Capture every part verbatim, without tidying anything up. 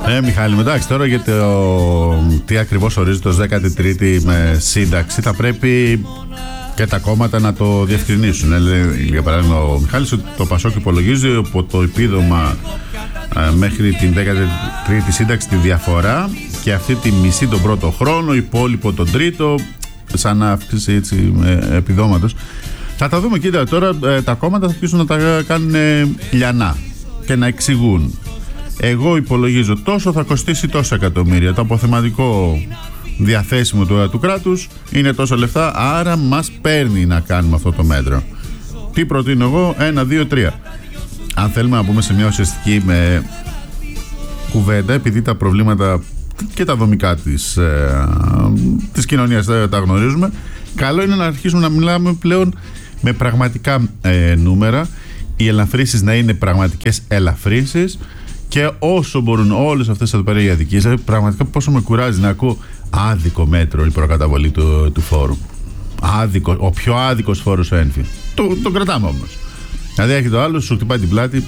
Ε, Μιχάλη, εντάξει, τώρα για το τι ακριβώς ορίζεται ως δέκατη τρίτη με σύνταξη θα πρέπει και τα κόμματα να το διευκρινίσουν. Ε, για παράδειγμα, ο Μιχάλης ότι το Πασόκ υπολογίζει από το επίδομα ε, μέχρι την δέκατη τρίτη σύνταξη τη διαφορά και αυτή τη μισή τον πρώτο χρόνο, υπόλοιπο τον τρίτο, σαν αύξηση έτσι, ε, επιδόματος. Θα τα δούμε, κοίτα, τώρα ε, τα κόμματα θα αρχίσουν να τα κάνουν ε, λιανά και να εξηγούν. Εγώ υπολογίζω τόσο θα κοστίσει τόσα εκατομμύρια. Το αποθεματικό διαθέσιμο του, του κράτους είναι τόσα λεφτά, άρα μας παίρνει να κάνουμε αυτό το μέτρο. Τι προτείνω εγώ? Ένα, δύο, τρία. Αν θέλουμε να πούμε σε μια ουσιαστική με κουβέντα, επειδή τα προβλήματα και τα δομικά της, ε, της κοινωνίας τα, τα γνωρίζουμε, καλό είναι να αρχίσουμε να μιλάμε πλέον με πραγματικά ε, νούμερα, οι ελαφρύσεις να είναι πραγματικές ελαφρύσεις και όσο μπορούν όλες αυτές εδώ πέρα οι αδικίες. Πραγματικά πόσο με κουράζει να ακούω άδικο μέτρο η προκαταβολή του, του φόρου. Άδικο, ο πιο άδικος φόρος ο ένφη. Το, το κρατάμε όμως. Δηλαδή έρχεται ο άλλος, σου χτυπάει την πλάτη.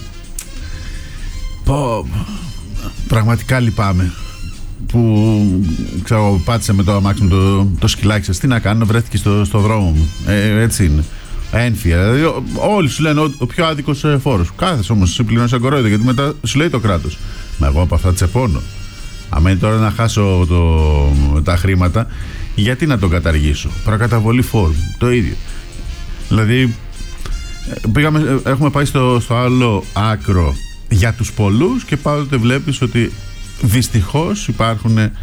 Πω, πραγματικά λυπάμαι που ξέρω, πάτησε με το αμάξι μου το, το σκυλάκι σας. Τι να κάνω, βρέθηκε στο, στο δρόμο μου. Ε, έτσι είναι. Ένφια. Δηλαδή, όλοι σου λένε ο, ο πιο άδικος ε, φόρος. Κάθεσαι όμως, εσύ πληρώνεις σαν κορόιδο, γιατί μετά σου λέει το κράτος. Μα εγώ από αυτά τσεπώνω. Αν είναι τώρα να χάσω το, τα χρήματα, γιατί να τον καταργήσω? Προκαταβολή φόρου. Το ίδιο. Δηλαδή, πήγαμε, έχουμε πάει στο, στο άλλο άκρο για τους πολλούς και πάντοτε βλέπεις ότι δυστυχώς υπάρχουν ε,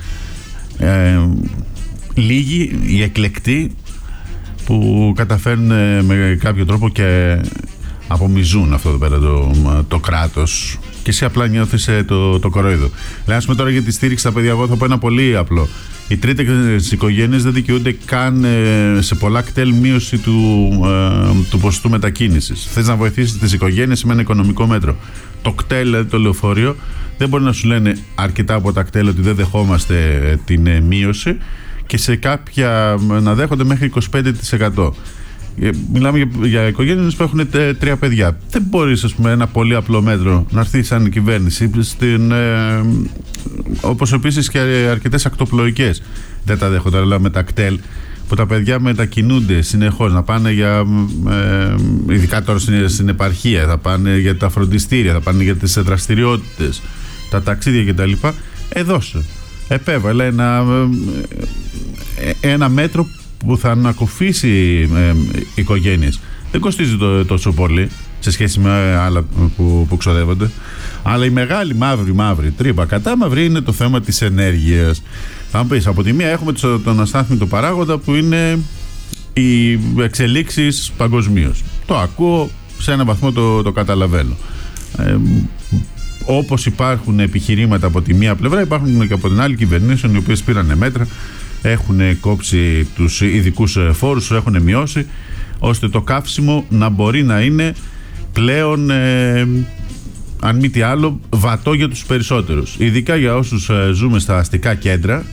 λίγοι, οι εκλεκτοί, που καταφέρνουν με κάποιο τρόπο και απομυζούν αυτό εδώ πέρα το, το κράτος και εσύ απλά νιώθεις το, το κορόιδο. Λέει, ας πούμε τώρα για τη στήριξη στα παιδιά, εγώ θα πω ένα πολύ απλό. Οι τρίτες οικογένειες δεν δικαιούνται καν σε πολλά κτέλ μείωση του, του ποσοστού μετακίνησης. Θες να βοηθήσεις τις οικογένειες με ένα οικονομικό μέτρο. Το κτέλ, το λεωφορείο, δεν μπορεί να σου λένε αρκετά από τα κτέλ ότι δεν δεχόμαστε την μείωση και σε κάποια να δέχονται μέχρι είκοσι πέντε τοις εκατό. Μιλάμε για, για οικογένειες που έχουν τε, τρία παιδιά. Δεν μπορείς, ας πούμε, ένα πολύ απλό μέτρο να έρθει σαν κυβέρνηση στην, ε, όπως επίσης και αρκετές ακτοπλοϊκές δεν τα δέχονται, αλλά με τα κτέλ που τα παιδιά μετακινούνται συνεχώς να πάνε για ε, ειδικά τώρα στην, στην επαρχία, θα πάνε για τα φροντιστήρια, θα πάνε για τις δραστηριότητες, τα ταξίδια κτλ. Εδώσε. Επέβαλε ένα, ένα μέτρο που θα ανακουφίσει ε, οικογένειες. Δεν κοστίζει το, τόσο πολύ σε σχέση με άλλα που, που ξοδεύονται. Αλλά η μεγάλη μαύρη μαύρη τρύπα κατά μαύρη είναι το θέμα της ενέργειας. Θα μου πεις, από τη μία έχουμε τον αστάθμιτο παράγοντα που είναι οι εξελίξεις παγκοσμίως. Το ακούω, σε έναν βαθμό το, το καταλαβαίνω. Ε, όπως υπάρχουν επιχειρήματα από τη μία πλευρά, υπάρχουν και από την άλλη κυβερνήσεων οι οποίες πήραν μέτρα, έχουν κόψει τους ειδικούς φόρους, έχουν μειώσει, ώστε το καύσιμο να μπορεί να είναι πλέον, ε, αν μη τι άλλο, βατό για τους περισσότερους. Ειδικά για όσους ε, ζούμε στα αστικά κέντρα,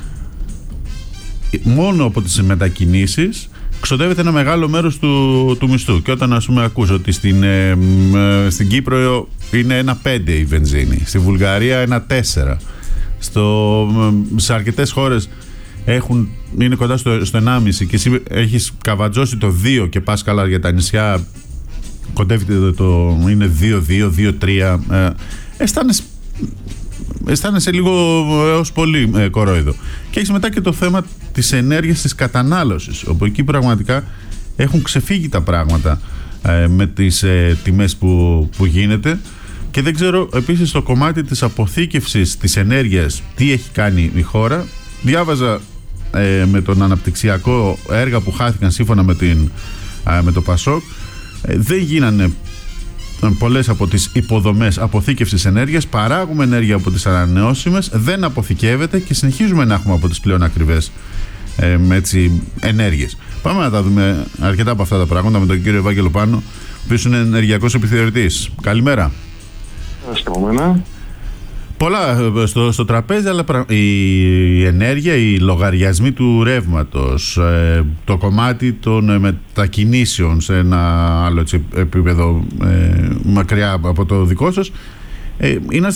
μόνο από τις μετακινήσεις ξοδεύεται ένα μεγάλο μέρος του, του μισθού. Και όταν, ας πούμε, ακούς ότι στην, ε, ε, στην Κύπρο είναι ένα πέντε η βενζίνη, στη Βουλγαρία ένα τέσσερα, στο, ε, σε αρκετές χώρες έχουν, είναι κοντά στο, στο ενάμιση και εσύ έχεις καβατζώσει το δύο και πας καλά για τα νησιά, κοντεύει το, το είναι δύο δύο, δύο τρία, ε, αισθάνεσαι, αισθάνεσαι λίγο έως πολύ ε, κορόιδο. Και έχεις μετά και το θέμα της ενέργειας της κατανάλωσης, όπου εκεί πραγματικά έχουν ξεφύγει τα πράγματα ε, με τις ε, τιμές που, που γίνεται. Και δεν ξέρω επίσης το κομμάτι της αποθήκευσης της ενέργειας τι έχει κάνει η χώρα. Διάβαζα ε, με τον αναπτυξιακό έργα που χάθηκαν σύμφωνα με, την, ε, με το Πασόκ, ε, δεν γίνανε πολλές από τις υποδομές αποθήκευσης ενέργειας. Παράγουμε ενέργεια από τις ανανεώσιμες, δεν αποθηκεύεται και συνεχίζουμε να έχουμε από τις πλέον ακριβές ε, έτσι, ενέργειες. Πάμε να τα δούμε αρκετά από αυτά τα πράγματα με τον κύριο Ευάγγελο Πάνο, ο οποίος είναι ενεργειακός επιθεωρητής. Καλημέρα. Αστυνομένα. Πολλά στο, στο τραπέζι, αλλά η ενέργεια, οι λογαριασμοί του ρεύματος, ε, το κομμάτι των μετακινήσεων σε ένα άλλο έτσι, επίπεδο ε, μακριά από το δικό σας, ε, είναι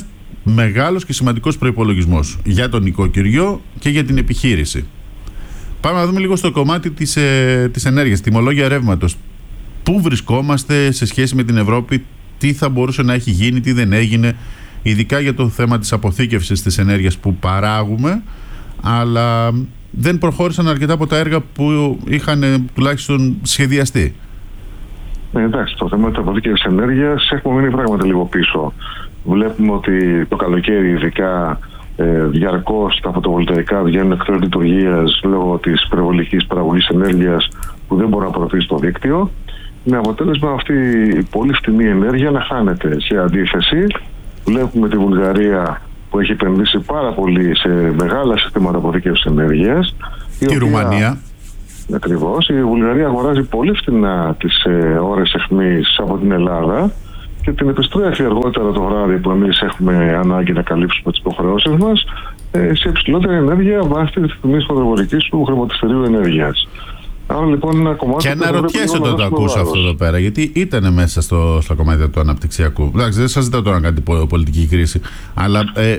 μεγάλος και σημαντικός προϋπολογισμός για τον νοικοκυριό και για την επιχείρηση. Πάμε να δούμε λίγο στο κομμάτι της, ε, της ενέργειας, τιμολόγια ρεύματος. Πού βρισκόμαστε σε σχέση με την Ευρώπη, τι θα μπορούσε να έχει γίνει, τι δεν έγινε, ειδικά για το θέμα της αποθήκευσης της ενέργειας που παράγουμε, αλλά δεν προχώρησαν αρκετά από τα έργα που είχαν τουλάχιστον σχεδιαστεί. Ε, εντάξει, το θέμα της αποθήκευσης ενέργειας έχουμε μείνει πράγματι λίγο πίσω. Βλέπουμε ότι το καλοκαίρι, ειδικά, ε, διαρκώς τα φωτοβολταϊκά βγαίνουν εκτός λειτουργίας λόγω της υπερβολικής παραγωγής ενέργειας που δεν μπορεί να προωθήσει το δίκτυο. Με αποτέλεσμα αυτή η πολύ φτηνή ενέργεια να χάνεται. Σε αντίθεση, βλέπουμε τη Βουλγαρία που έχει επενδύσει πάρα πολύ σε μεγάλα συστήματα αποθήκευσης ενέργειας. Η, η Ρουμανία. Ακριβώς. Η Βουλγαρία αγοράζει πολύ φτηνά τις ε, ώρες αιχμής από την Ελλάδα και την επιστρέφει αργότερα το βράδυ που εμείς έχουμε ανάγκη να καλύψουμε τις υποχρεώσεις μας ε, σε υψηλότερη ενέργεια βάσει της τιμής φωτοβολταϊκής του χρηματιστηρίου ενέργειας. Άρα λοιπόν ένα κομμάτι. Και αναρωτιέσαι όταν το ακούσω αυτό εδώ πέρα, γιατί ήταν μέσα στο, στο κομμάτι του αναπτυξιακού. Εντάξει, δεν σας ζητάω τώρα να κάνετε πολιτική κρίση, αλλά. Ε,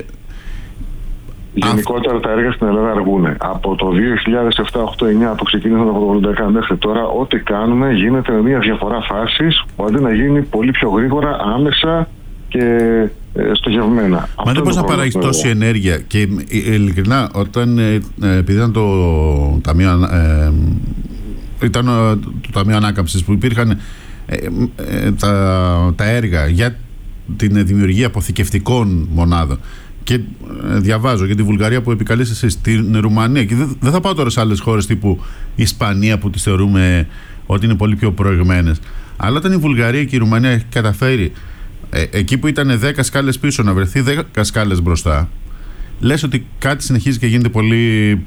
Γενικότερα τα έργα στην Ελλάδα αργούν. Από το δύο χιλιάδες επτά, οκτώ, εννιά που ξεκίνησαν τα φωτοβολταϊκά μέχρι τώρα, ό,τι κάνουμε γίνεται με μια διαφορά φάσης που αντί να γίνει πολύ πιο γρήγορα, άμεσα και ε, στοχευμένα. Μα δεν μπορεί να παράγει τόση ενέργεια. Και ε, ειλικρινά, όταν ε, επειδή ήταν το Ταμείο, ε, ήταν το Ταμείο Ανάκαμψης που υπήρχαν ε, ε, τα, τα έργα για την δημιουργία αποθηκευτικών μονάδων. Και διαβάζω για τη Βουλγαρία που επικαλείς εσείς, στην Ρουμανία. Και δεν, δεν θα πάω τώρα σε άλλες χώρες τύπου Ισπανία που τις θεωρούμε ότι είναι πολύ πιο προηγμένες. Αλλά όταν η Βουλγαρία και η Ρουμανία έχει καταφέρει ε, εκεί που ήταν δέκα σκάλες πίσω να βρεθεί δέκα σκάλες μπροστά, λες ότι κάτι συνεχίζει και γίνεται πολύ,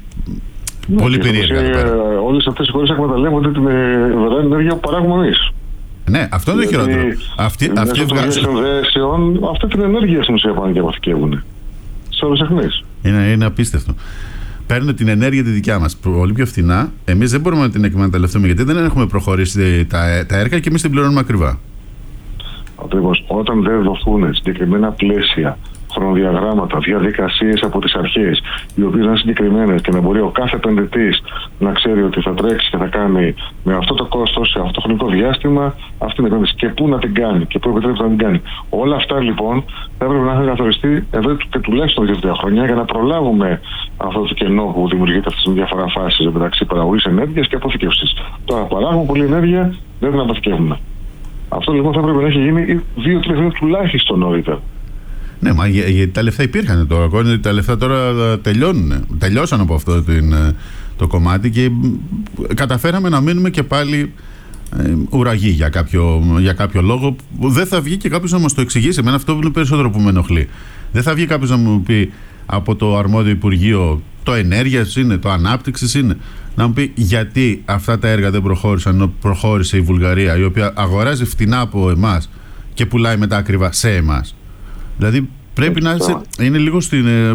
ναι, πολύ περίεργα. Ε, όλες αυτές οι χώρες εκμεταλλεύονται την βραδινή ενέργεια που παράγουμε εμείς. Ναι, αυτό είναι το χειρότερο. Αυτή, αυτή βγάζει... αυτή την ενέργεια στην ουσία πάνε και αποθηκεύουν. Σε όλες αιχμές. Είναι, είναι απίστευτο. Παίρνουν την ενέργεια τη δικιά μας πολύ πιο φθηνά. Εμείς δεν μπορούμε να την εκμεταλλευτούμε γιατί δεν έχουμε προχωρήσει τα, τα έργα και εμείς την πληρώνουμε ακριβά. Ακριβώς. Όταν δεν δοθούν συγκεκριμένα πλαίσια, χρονοδιαγράμματα, διαδικασίες από τις αρχές, οι οποίες είναι συγκεκριμένες και να μπορεί ο κάθε επενδυτής να ξέρει ότι θα τρέξει και θα κάνει με αυτό το κόστος σε αυτό το χρονικό διάστημα αυτή την επένδυση και πού να την κάνει και πού επιτρέπεται να την κάνει. Όλα αυτά λοιπόν θα έπρεπε να έχουν καθοριστεί εδώ και τουλάχιστον δύο τρία χρόνια για να προλάβουμε αυτό το κενό που δημιουργείται αυτή τη διαφορά φάση μεταξύ παραγωγής ενέργειας και αποθηκεύσης. Τώρα παράγουμε πολλή ενέργεια, δεν την αποθηκεύουμε. Αυτό λοιπόν θα έπρεπε να έχει γίνει δύο τρία χρόνια τουλάχιστον νωρίτερα. Ναι, μα γιατί τα λεφτά υπήρχαν τώρα. Τα λεφτά τώρα τελειώνουν. Τελειώσαν από αυτό την, το κομμάτι και καταφέραμε να μείνουμε και πάλι ε, ουραγοί για κάποιο, για κάποιο λόγο. Δεν θα βγει και κάποιος να μας το εξηγήσει. Εμένα αυτό είναι περισσότερο που με ενοχλεί. Δεν θα βγει κάποιος να μου πει από το αρμόδιο Υπουργείο, το ενέργειας είναι, το ανάπτυξης είναι, να μου πει γιατί αυτά τα έργα δεν προχώρησαν ενώ προχώρησε η Βουλγαρία, η οποία αγοράζει φτηνά από εμάς και πουλάει μετά ακριβά σε εμάς. Δηλαδή πρέπει να είσαι, είναι λίγο στην. Ε,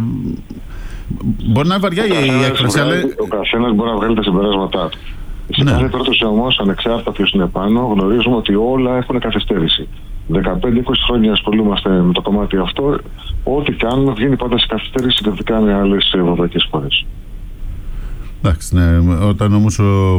μπορεί να είναι βαριά η έκφραση, αλλά. Ο καθένας μπορεί να βγάλει τα συμπεράσματά του. Σε ναι. κάθε περίπτωση όμως, ανεξάρτητα ποιος είναι πάνω, γνωρίζουμε ότι όλα έχουν καθυστέρηση. δεκαπέντε είκοσι χρόνια ασχολούμαστε με το κομμάτι αυτό. Ό,τι κάνουμε βγαίνει πάντα σε καθυστέρηση σχετικά με άλλες ευρωπαϊκές χώρες. Εντάξει, ναι. Όταν όμως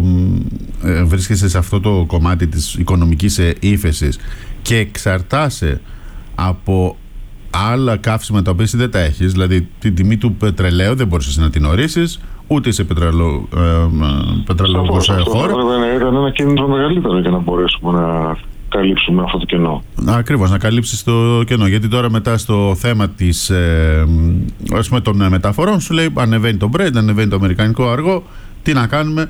ε, βρίσκεσαι σε αυτό το κομμάτι της οικονομικής ύφεσης και εξαρτάσαι από άλλα καύσιμα τα οποία δεν τα έχεις, δηλαδή την τιμή του πετρελαίου δεν μπορείς να την ορίσεις, ούτε σε πετρελαιο, ε, πετρελαιογό χώρα. Αυτό θα έπρεπε να ήταν ένα κίνητρο μεγαλύτερο για να μπορέσουμε να καλύψουμε αυτό το κενό. Ακριβώς, να καλύψεις το κενό. Γιατί τώρα μετά στο θέμα της, ε, ας πούμε, των μεταφορών σου λέει ανεβαίνει το Brent, ανεβαίνει το αμερικανικό αργό, τι να κάνουμε.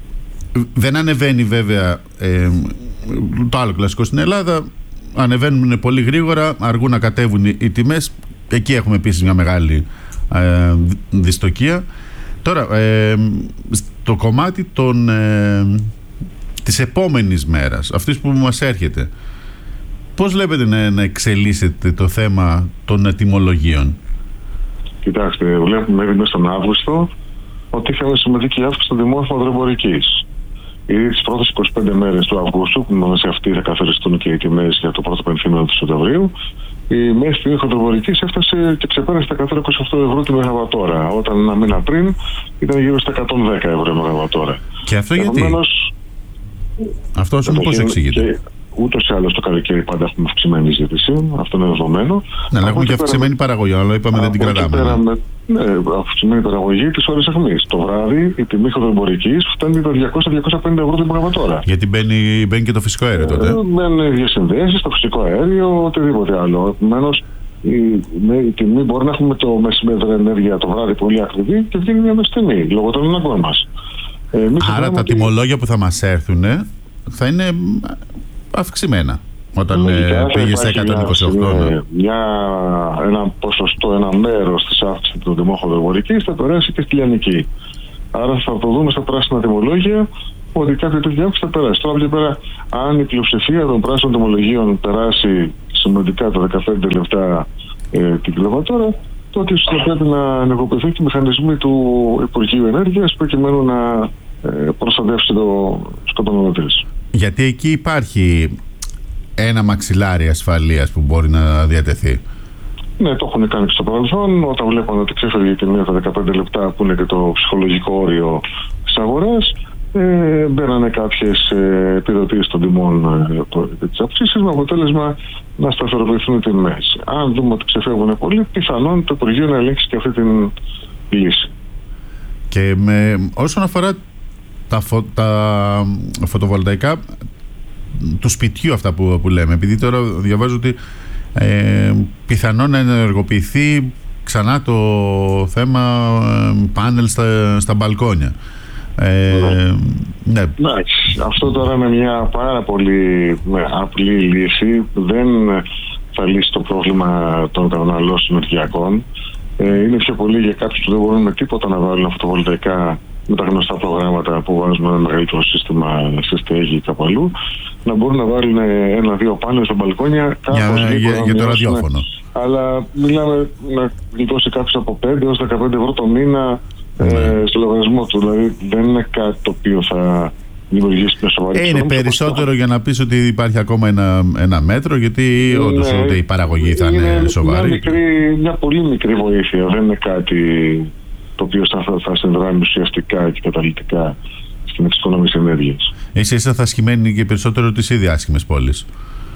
Δεν ανεβαίνει βέβαια ε, το άλλο κλασικό στην Ελλάδα. Ανεβαίνουν πολύ γρήγορα, αργούν να κατέβουν οι, οι τιμές. Εκεί έχουμε επίσης μια μεγάλη ε, δυστοκία. Τώρα, ε, στο κομμάτι των, ε, της επόμενης μέρας, αυτής που μας έρχεται, πώς βλέπετε να, να εξελίσσεται το θέμα των τιμολογίων? Κοιτάξτε, βλέπουμε ήδη μέσα στον Αύγουστο ότι είχαμε σημαντική αύξηση των τιμών χονδροεμπορικής. Ήδη τις πρώτες είκοσι πέντε μέρες του Αυγούστου, που με βάση αυτή θα καθοριστούν και οι τιμές για το πρώτο πενθήμερο του Σεπτεμβρίου, η μέση τιμή χοντροβολικής έφτασε και ξεπέρασε τα εκατόν είκοσι οκτώ ευρώ τη μεγαβατόρα, όταν ένα μήνα πριν ήταν γύρω στα εκατόν δέκα ευρώ τη μεγαβατόρα. Και αυτό γιατί? Επομένως, αυτό σου πώς εξηγείται? Ούτως ή άλλως το καλοκαίρι πάντα έχουμε αυξημένη ζήτηση, αυτό είναι δεδομένο. Ναι, αλλά έχουμε και αυξημένη με... παραγωγή, αλλά είπαμε δεν την κρατάμε. Με... Ναι, αυξημένη παραγωγή τις ώρες αιχμής. Το βράδυ η τιμή χοντροεμπορικής φτάνει τα διακόσια με διακόσια πενήντα ευρώ την μεγαβατόρα. Γιατί μπαίνει, μπαίνει και το φυσικό αέριο τότε. Ε, μπαίνουν οι διασυνδέσεις, το φυσικό αέριο, οτιδήποτε άλλο. Επομένως, η, η τιμή μπορεί να έχουμε το μεσημέρι ενέργεια το βράδυ πολύ ακριβή και βγαίνει μια μέση τιμή λόγω των αναγκών μας. Ε, Άρα τα ότι... τιμολόγια που θα μας έρθουν θα είναι αυξημένα όταν ε, πήγε σε εκατόν είκοσι οκτώ. Μια, μια, ένα ποσοστό, ένα μέρος της αύξησης των τιμών χοντροβολικής θα περάσει και στη λιανική. Άρα θα το δούμε στα πράσινα τιμολόγια ότι κάποια τέτοια αύξηση θα περάσει. Τώρα από πέρα, αν η πλειοψηφία των πράσινων τιμολογίων περάσει σημαντικά τα δεκαπέντε λεπτά ε, την κιλοβατόρα, τότε ίσως θα πρέπει να ενεργοποιηθούν και οι μηχανισμοί του Υπουργείου Ενέργειας προκειμένου να ε, προστατεύσει το καταναλωτές. Γιατί εκεί υπάρχει ένα μαξιλάρι ασφαλείας που μπορεί να διατεθεί. Ναι, το έχουν κάνει και στο παρελθόν. Όταν βλέπουν ότι ξέφευγε η τιμή τα δεκαπέντε λεπτά, που είναι και το ψυχολογικό όριο της αγοράς, ε, μπαίνανε κάποιες ε, επιδοτήσεις των τιμών ε, της αυξήσης, με αποτέλεσμα να σταθεροποιηθούν οι τιμές. Αν δούμε ότι ξεφεύγουν πολύ, πιθανόν το Υπουργείο να ελέγξει και αυτή την λύση. Και με, όσον αφορά τα, φω, τα φωτοβολταϊκά του σπιτιού, αυτά που, που λέμε, επειδή τώρα διαβάζω ότι ε, πιθανόν να ενεργοποιηθεί ξανά το θέμα ε, πάνελ στα, στα μπαλκόνια. Ε, ναι. Ναι. Αυτό τώρα είναι μια πάρα πολύ απλή λύση. Δεν θα λύσει το πρόβλημα των καταναλώσεων ενεργειακών. Ε, είναι πιο πολύ για κάποιους που δεν μπορούν με τίποτα να βάλουν φωτοβολταϊκά με τα γνωστά προγράμματα που βάζουν ένα μεγαλύτερο σύστημα σε στέγη ή κάπου αλλού, να μπορούν να βάλουν ένα-δύο πάνελ στα μπαλκόνια για, για, για το ραδιόφωνο. Αλλά μιλάμε να γλιτώσει κάποιος από πέντε έως δεκαπέντε ευρώ το μήνα ναι. ε, στο λογαριασμό του. Δηλαδή δεν είναι κάτι το οποίο θα δημιουργήσει μια σοβαρή. Ε, είναι περισσότερο για να πεις ότι υπάρχει ακόμα ένα, ένα μέτρο, γιατί ναι, όντως η παραγωγή θα είναι, είναι σοβαρή. Μια, μικρή, μια πολύ μικρή βοήθεια. Δεν είναι κάτι το οποίο θα, θα συνδράμει ουσιαστικά και καταλυτικά στην εξοικονόμηση ενέργειας. Εσύ είσαι θα σχημένοι και περισσότερο τις ήδη άσχημες πόλεις.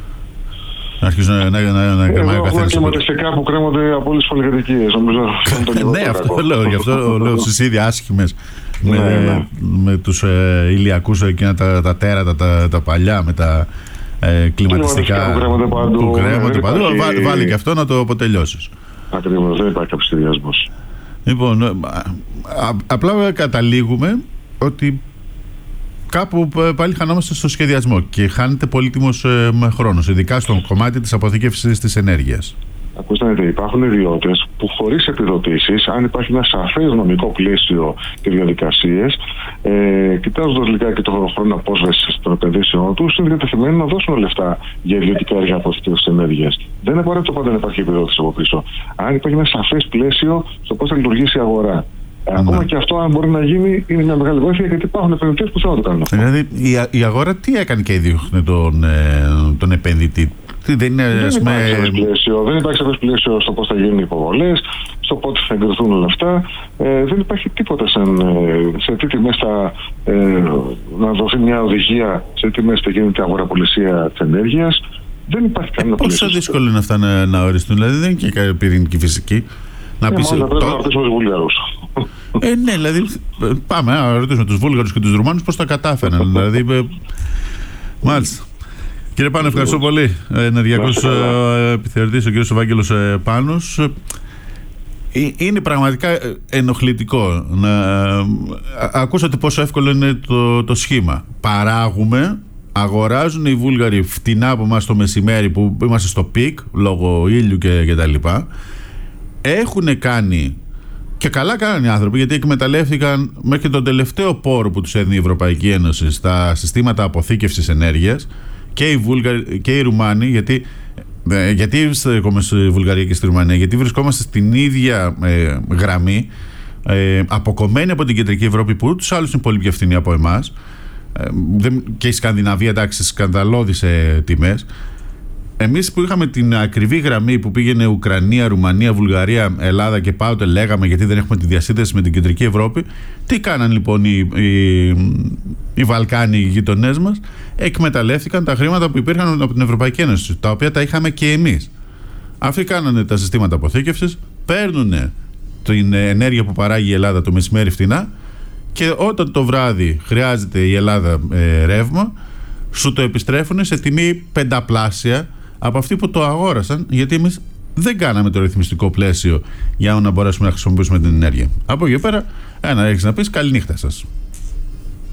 Να αρχίσουν να, να, να, να κρεμάει ο καθένας. Έχουμε κλιματιστικά που κρέμονται από όλες τις πολυκατοικίες. Ναι, αυτό λέω. Γι' αυτό λέω στις ήδη άσχημες. Με, ναι, ναι. με τους ε, ηλιακούς εκείνα τα, τα τέρατα, τα, τα παλιά, με τα ε, κλιματιστικά που κρέμονται παντού. Που κρέμονται παντού. Υπάρχει... Βάλει και αυτό να το αποτελειώσεις. Ακριβώς, δεν υπάρχει κάποιος συνδυασμός. Λοιπόν, α, απλά καταλήγουμε ότι κάπου πάλι χανόμαστε στο σχεδιασμό και χάνεται πολύτιμος ε, χρόνος, ειδικά στο κομμάτι της αποθήκευσης της ενέργειας. Ακούστε, υπάρχουν ιδιώτες που χωρίς επιδοτήσεις, αν υπάρχει ένα σαφές νομικό πλαίσιο και διαδικασίες, ε, κοιτάζοντας λιγάκι το χρόνο απόσβεσης των επενδύσεων τους, είναι διατεθειμένοι να δώσουν λεφτά για ιδιωτικά έργα αποθήκευσης ενέργειας. Δεν είναι απαραίτητο πάντα να υπάρχει επιδότηση από πίσω. Αν υπάρχει ένα σαφές πλαίσιο στο πώς θα λειτουργήσει η αγορά. Mm. Ακόμα και αυτό, αν μπορεί να γίνει, είναι μια μεγάλη βοήθεια, γιατί υπάρχουν επενδυτές που θέλουν να το κάνουν αυτό. Δηλαδή, η, η αγορά τι έκανε και έδιωχνε τον, ε, τον επενδυτή? Δεν, είναι, δεν, με... υπάρχει πλαίσιο, δεν υπάρχει σαφές πλαίσιο στο πώς θα γίνουν οι υποβολές, στο πότε θα εγκριθούν όλα αυτά. Ε, δεν υπάρχει τίποτα σαν, σε τι τιμές θα ε, να δοθεί μια οδηγία, σε τι τιμές θα γίνεται η αγοραπολισία της ενέργειας. Δεν υπάρχει κανένα ε, πλαίσιο. Πόσο δύσκολο είναι αυτά να, να οριστούν? Δηλαδή δεν είναι και πυρηνική φυσική. Να ε, πεις, θα πρέπει το... να ρωτήσουμε τους Βούλγαρους. Ε, ναι, δηλαδή πάμε να ρωτήσουμε τους Βούλγαρους και τους Ρουμάνους πώς τα κατάφεραν. Δηλαδή, ε, μάλιστα. Κύριε Πάνο, ευχαριστώ πολύ. Ενεργειακός επιθεωρητής, ο κύριος Ευάγγελος Πάνος. Είναι πραγματικά ενοχλητικό να ακούσατε πόσο εύκολο είναι το, το σχήμα. Παράγουμε, αγοράζουν οι Βούλγαροι φτηνά από εμάς το μεσημέρι που είμαστε στο πικ λόγω ήλιου και, και τα λοιπά. Έχουν κάνει, και καλά κάνανε οι άνθρωποι, γιατί εκμεταλλεύτηκαν μέχρι τον τελευταίο πόρο που τους έδινε η Ευρωπαϊκή Ένωση στα συστήματα αποθήκευσης ενέργειας, και οι Βούλγαροι και οι Ρουμάνοι, γιατί, ε, γιατί βρισκόμαστε στη Βουλγαρία και στη Ρουμανία, γιατί βρισκόμαστε στην ίδια ε, γραμμή, ε, αποκομμένοι από την κεντρική Ευρώπη, που ούτως άλλως είναι πολύ πιο φθηνή από εμάς, Ε, δεν, και η Σκανδιναβία, εντάξει, σκανδαλώδησε τιμές. Εμείς που είχαμε την ακριβή γραμμή που πήγαινε Ουκρανία, Ρουμανία, Βουλγαρία, Ελλάδα και πάοτε λέγαμε γιατί δεν έχουμε τη διασύνδεση με την κεντρική Ευρώπη, τι κάναν λοιπόν οι, οι, οι Βαλκάνοι, οι γειτονές μας? Εκμεταλλεύτηκαν τα χρήματα που υπήρχαν από την Ευρωπαϊκή Ένωση, τα οποία τα είχαμε και εμείς. Αυτοί κάνανε τα συστήματα αποθήκευσης, παίρνουν την ενέργεια που παράγει η Ελλάδα το μεσημέρι φτηνά και όταν το βράδυ χρειάζεται η Ελλάδα ε, ρεύμα, σου το επιστρέφουν σε τιμή πενταπλάσια από αυτοί που το αγόρασαν, γιατί εμείς δεν κάναμε το ρυθμιστικό πλαίσιο για να μπορέσουμε να χρησιμοποιήσουμε την ενέργεια. Από εκεί πέρα, ένα έχεις να πεις, καληνύχτα σας.